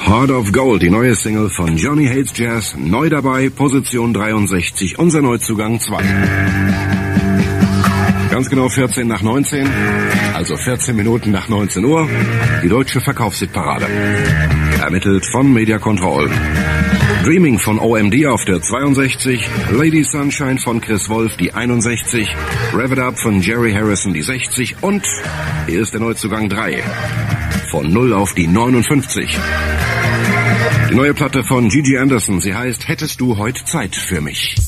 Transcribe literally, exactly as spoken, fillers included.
Heart of Gold, die neue Single von Johnny Hates Jazz, neu dabei, Position dreiundsechzig, unser Neuzugang zwei. Ganz genau vierzehn nach neunzehn, also vierzehn Minuten nach neunzehn Uhr, die deutsche Verkaufshitparade. Ermittelt von Media Control. Dreaming von O M D auf der zweiundsechzig, Lady Sunshine von Chris Wolf die einundsechzig, Rev It Up von Jerry Harrison die sechzig und hier ist der Neuzugang drei. Von null auf die neunundfünfzig. Die neue Platte von Gigi Anderson, sie heißt Hättest du heute Zeit für mich?